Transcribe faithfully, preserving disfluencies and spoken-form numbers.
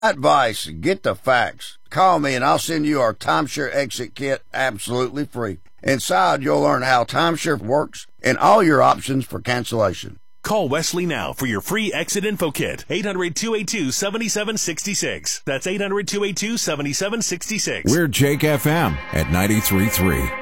Advice, get the facts. Call me and I'll send you our timeshare exit kit absolutely free. Inside, you'll learn how timeshare works and all your options for cancellation. Call Wesley now for your free exit info kit. eight hundred, two eight two, seven seven six six. That's eight hundred, two eight two, seven seven six six. We're Jake F M at ninety-three point three.